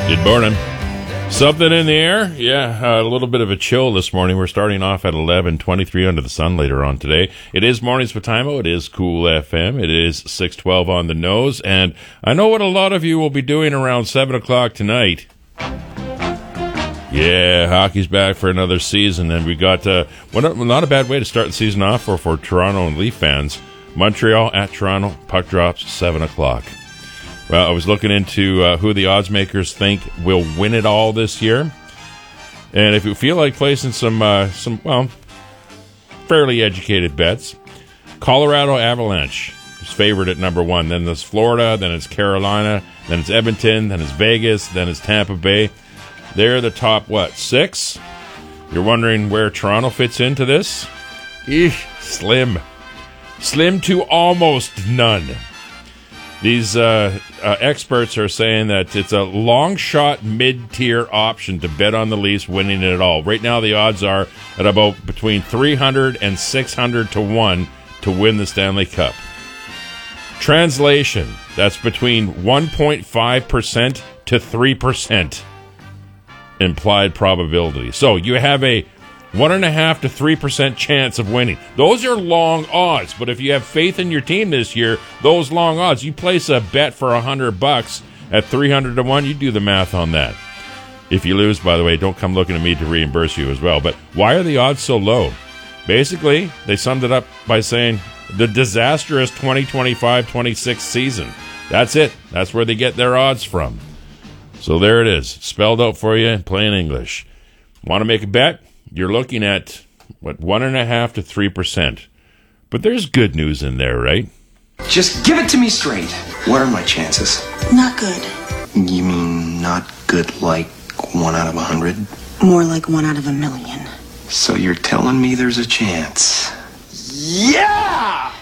Good morning. Something in the air? Yeah, a little bit of a chill this morning. We're starting off at 11:23 under the sun later on today. It is Mornings with Timo. It is Cool FM. It is 6:12 on the nose. And I know what a lot of you will be doing around 7 o'clock tonight. Yeah, hockey's back for another season. And we got not a bad way to start the season off for Toronto and Leaf fans. Montreal at Toronto. Puck drops 7 o'clock. Well, I was looking into who the odds makers think will win it all this year. And if you feel like placing some fairly educated bets, Colorado Avalanche is favored at number 1. Then there's Florida, then it's Carolina, then it's Edmonton, then it's Vegas, then it's Tampa Bay. They're the top, 6? You're wondering where Toronto fits into this? Slim. Slim to almost none. These experts are saying that it's a long shot mid-tier option to bet on the Leafs winning it all. Right now the odds are at about between 300 and 600 to 1 to win the Stanley Cup. Translation, that's between 1.5% to 3% implied probability. So you have a 1.5% to 3% chance of winning. Those are long odds, but if you have faith in your team this year, those long odds, you place a bet for $100 at 300 to 1, you do the math on that. If you lose, by the way, don't come looking at me to reimburse you as well. But why are the odds so low? Basically, they summed it up by saying the disastrous 2025-26 season. That's it. That's where they get their odds from. So there it is, spelled out for you in plain English. Want to make a bet? You're looking at, 1.5% to 3%. But there's good news in there, right? Just give it to me straight. What are my chances? Not good. You mean not good like 1 out of 100? More like 1 out of 1,000,000. So you're telling me there's a chance? Yeah!